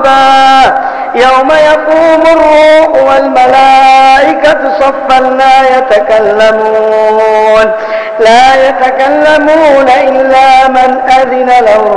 صفا يوم يقوم الروح والملائكة صفا لا يتكلمون إلا من أذن له